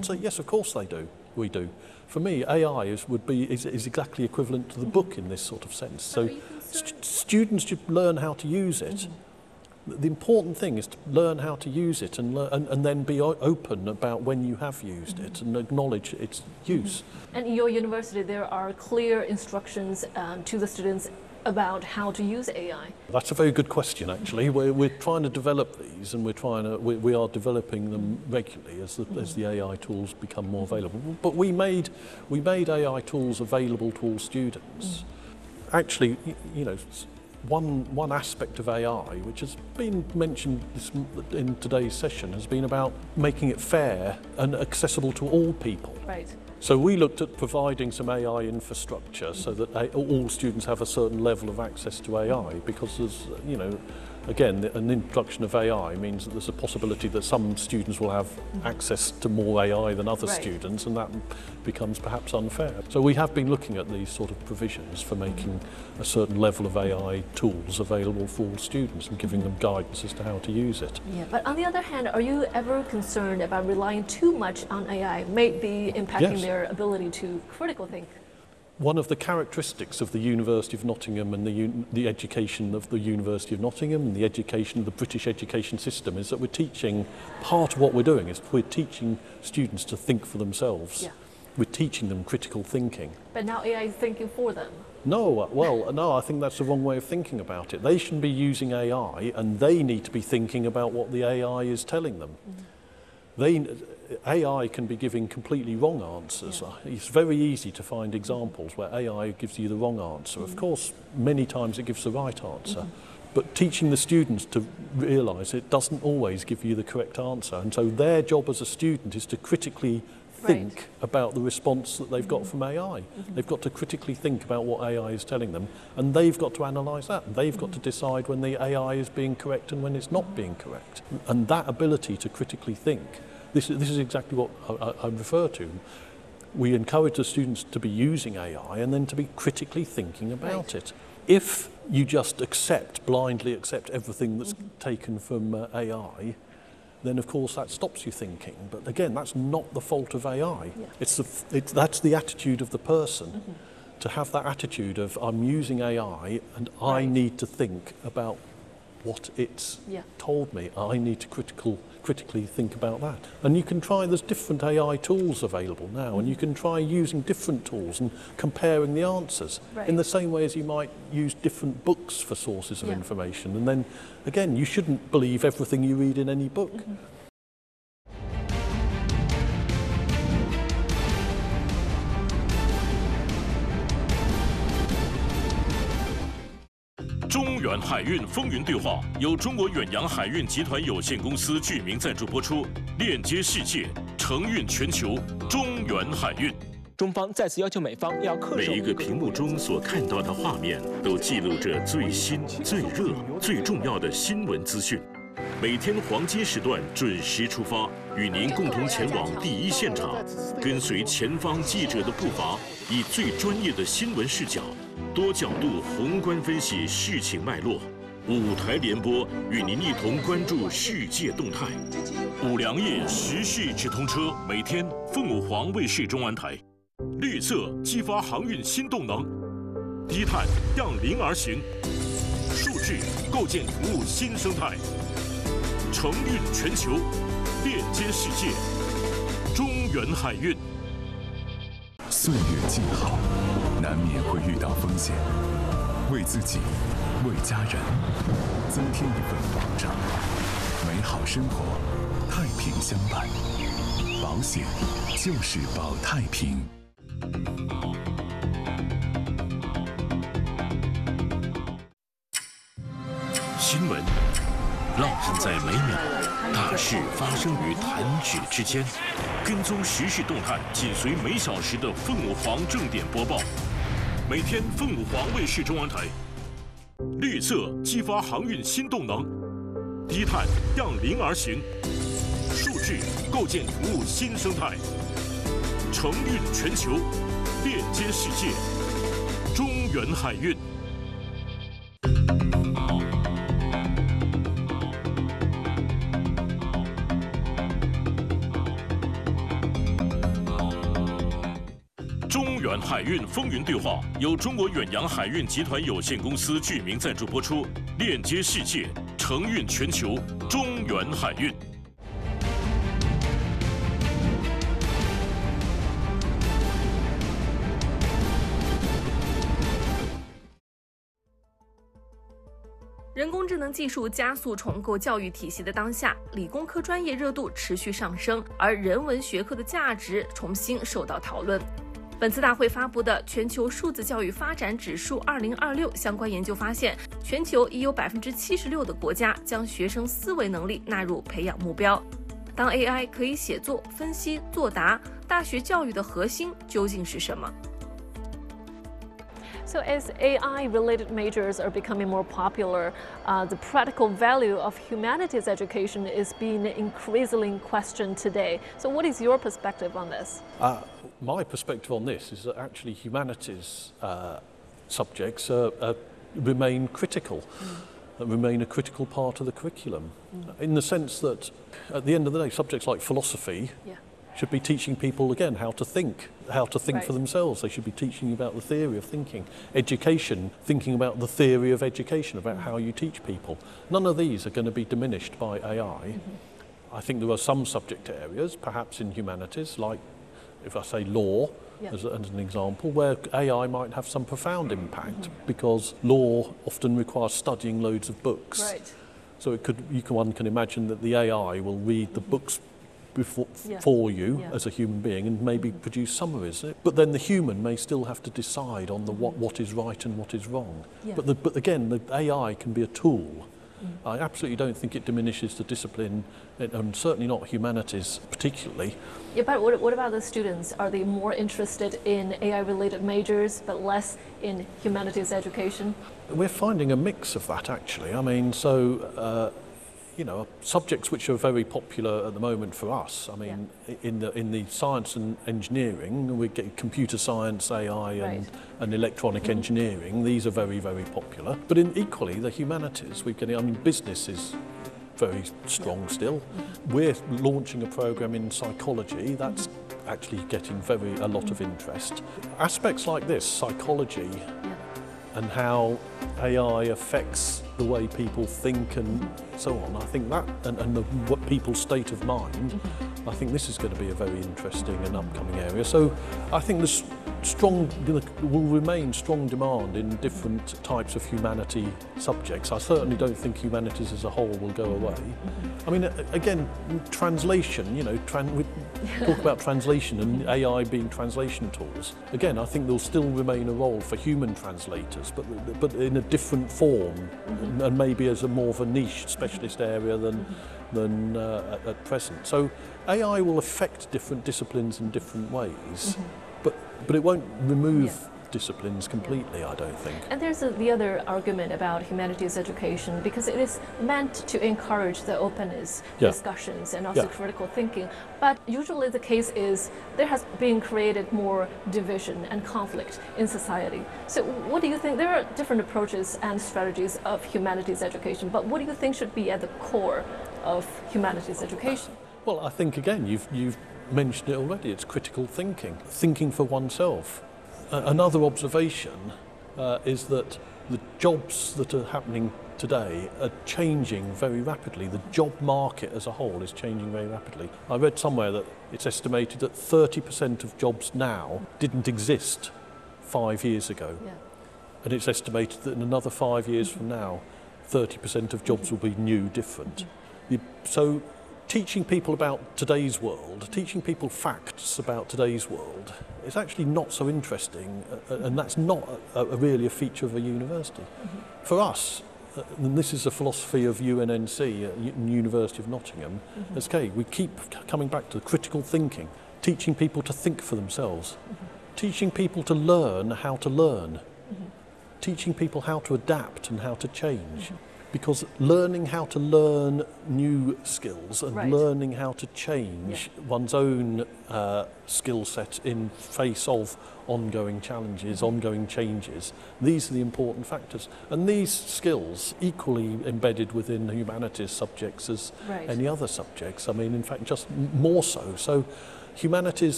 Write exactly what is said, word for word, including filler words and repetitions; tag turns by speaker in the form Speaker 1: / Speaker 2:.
Speaker 1: say, yes, of course they do. We do. For me, A I is, would be, is, is exactly equivalent to the book in this sort of sense. So st- students should learn how to use it. Mm-hmm. The important thing is to learn how to use it and, learn, and, and then be o- open about when you have used mm-hmm. it and acknowledge its use.
Speaker 2: Mm-hmm. And in your university, there are clear instructions um, to the students about how to use A I?
Speaker 1: That's a very good question, actually. We're, we're trying to develop these, and we're trying to, we, we are developing them regularly as the, mm-hmm. as the A I tools become more available. But we made, we made A I tools available to all students. Mm-hmm. Actually, you know, one, one aspect of A I, which has been mentioned this, in today's session, has been about making it fair and accessible to all people.
Speaker 2: Right.
Speaker 1: So we looked at providing some A I infrastructure so that all students have a certain level of access to A I, because there's, you know, again, an introduction of A I means that there's a possibility that some students will have access to more A I than other right. students, and that becomes perhaps unfair. So we have been looking at these sort of provisions for making a certain level of A I tools available for all students and giving them guidance as to how to use it.
Speaker 2: Yeah, but on the other hand, are you ever concerned about relying too much on A I, maybe impacting yes. their ability to critical think?
Speaker 1: One of the characteristics of the University of Nottingham and the, the education of the University of Nottingham and the education of the British education system is that we're teaching, part of what we're doing is we're teaching students to think for themselves.
Speaker 2: Yeah.
Speaker 1: We're teaching them critical thinking.
Speaker 2: But now A I is thinking for them.
Speaker 1: No, well, no, I think that's the wrong way of thinking about it. They shouldn't be using A I, and they need to be thinking about what the A I is telling them. Mm-hmm. They, A I can be giving completely wrong answers. Yeah. It's very easy to find examples where A I gives you the wrong answer. Mm-hmm. Of course, many times it gives the right answer. Mm-hmm. But teaching the students to realise it doesn't always give you the correct answer. And so their job as a student is to critically think right. about the response that they've got mm-hmm. from A I. Mm-hmm. They've got to critically think about what A I is telling them, and they've got to analyse that. And they've mm-hmm. got to decide when the A I is being correct and when it's not being correct. And that ability to critically think, This, this is exactly what I, I refer to. We encourage the students to be using A I and then to be critically thinking about right. it. If you just accept, blindly accept everything that's mm-hmm. taken from uh, A I, then of course that stops you thinking. But again, that's not the fault of A I. Yeah. It's the, it's, that's the attitude of the person. Mm-hmm. To have that attitude of, I'm using A I and right. I need to think about what it's yeah. told me. I need to critical, critically think about that. And you can try, there's different A I tools available now, mm. and you can try using different tools and comparing the answers right. in the same way as you might use different books for sources of yeah. information. And then, again, you shouldn't believe everything you read in any book. Mm-hmm.
Speaker 3: 中远海运风云对话由中国远洋海运集团有限公司剧名赞助播出，链接世界，承运全球，中远海运。
Speaker 4: 中方再次要求美方要恪守。
Speaker 3: 每一个屏幕中所看到的画面，都记录着最新、最热、最重要的新闻资讯。每天黄金时段准时出发，与您共同前往第一现场，跟随前方记者的步伐，以最专业的新闻视角。 多角度宏观分析事情脉络，五台联播与您一同关注世界动态。五粮液时事直通车，每天凤舞凰卫视中安台。绿色激发航运新动能，低碳让零而行，数据构建服务新生态，承运全球，链接世界。中远海运。
Speaker 5: 岁月静好。 难免会遇到风险，为自己，为家人，增添一份保障，美好生活，太平相伴。保险就是保太平。
Speaker 3: 新闻浪漫在每秒，大事发生于弹指之间。跟踪时事动态，紧随每小时的凤舞凰正点播报。 每天凤舞凰卫视中安台，绿色激发航运新动能，低碳让零而行，数据构建服务新生态，承运全球，链接世界，中远海运。
Speaker 2: 那
Speaker 3: 中远海运风云对话由中国远洋海运集团有限公司剧名赞助播出，链接世界，承运全球，中远海运。
Speaker 6: 人工智能技术加速重构教育体系的当下，理工科专业热度持续上升，而人文学科的价值重新受到讨论。本次大会发布的《全球数字教育发展指数二零二六》相关研究发现，全球已有百分之七十六的国家将学生思维能力纳入培养目标。当 A I 可以写作、分析、作答，大学教育的核心究竟是什么？
Speaker 2: So as A I-related majors are becoming more popular, uh, the practical value of humanities education is being increasingly questioned today. So what is your perspective on this?
Speaker 1: Uh, my perspective on this is that actually humanities uh, subjects uh, uh, remain critical, mm. remain a critical part of the curriculum, mm. in the sense that at the end of the day, subjects like philosophy yeah. should be teaching people, again, how to think, how to think right. for themselves. They should be teaching you about the theory of thinking. Education, thinking about the theory of education, about how you teach people. None of these are going to be diminished by A I. Mm-hmm. I think there are some subject areas, perhaps in humanities, like, if I say law, yeah. as, as an example, where A I might have some profound impact, mm-hmm. because law often requires studying loads of books.
Speaker 2: Right.
Speaker 1: So it could, you can, one can imagine that the A I will read the mm-hmm. books Before,
Speaker 2: yeah.
Speaker 1: for you
Speaker 2: yeah.
Speaker 1: as a human being and maybe mm-hmm. produce summaries. But then the human may still have to decide on the what, what is right and what is wrong.
Speaker 2: Yeah.
Speaker 1: But, the, but again, the A I can be a tool.
Speaker 2: Mm.
Speaker 1: I absolutely don't think it diminishes the discipline, and certainly not humanities particularly.
Speaker 2: Yeah, but what, what about the students? Are they more interested in A I-related majors but less in humanities education?
Speaker 1: We're finding a mix of that, actually. I mean, so... Uh, You know, subjects which are very popular at the moment for us. I mean, yeah. in the in the science and engineering, we get computer science, A I, and,
Speaker 2: right.
Speaker 1: and electronic mm-hmm. engineering. These are very, very popular. But in equally, the humanities, we get. I mean, business is very strong yeah. still. Mm-hmm. We're launching a program in psychology that's mm-hmm. actually getting very a lot mm-hmm. of interest. Aspects like this, psychology, yeah. and how A I affects the way people think and so on. I think that, and, and the, what people's state of mind, mm-hmm. I think this is going to be a very interesting and upcoming area. So I think there's strong, will remain strong demand in different types of humanity subjects. I certainly don't think humanities as a whole will go away. Mm-hmm. I mean, again, translation, you know, tran we talk about translation and A I being translation tools. Again, I think there'll still remain a role for human translators, but, but in a different form, mm-hmm. and maybe as a more of a niche specialist area than, mm-hmm. than uh, at, at present. So A I will affect different disciplines in different ways, mm-hmm. but, but it won't remove yeah. disciplines completely, yeah. I don't think.
Speaker 2: And there's a, the other argument about humanities education, because it is meant to encourage the openness,
Speaker 1: yeah.
Speaker 2: discussions, and also
Speaker 1: yeah.
Speaker 2: critical thinking. But usually the case is there has been created more division and conflict in society. So what do you think? There are different approaches and strategies of humanities education, but what do you think should be at the core of humanities education?
Speaker 1: Well, I think, again, you've, you've mentioned it already, it's critical thinking, thinking for oneself. Uh, another observation uh, is that the jobs that are happening today are changing very rapidly. The job market as a whole is changing very rapidly. I read somewhere that it's estimated that thirty percent of jobs now didn't exist five years ago. Yeah. And it's estimated that in another five years mm-hmm. from now, thirty percent of jobs will be new, different. Mm-hmm. The, so teaching people about today's world, teaching people facts about today's world, is actually not so interesting, uh, and that's not a, a really a feature of a university. Mm-hmm. For us, uh, and this is the philosophy of U N N C, uh, University of Nottingham, mm-hmm. as okay, we keep coming back to critical thinking, teaching people to think for themselves, mm-hmm. teaching people to learn how to learn, mm-hmm. teaching people how to adapt and how to change. Mm-hmm. Because learning how to learn new skills and
Speaker 2: right.
Speaker 1: learning how to change yeah. one's own uh, skill set in face of ongoing challenges, mm-hmm. ongoing changes, these are the important factors. And these skills equally embedded within the humanities subjects as
Speaker 2: right.
Speaker 1: any other subjects. I mean, in fact, just more so. So humanities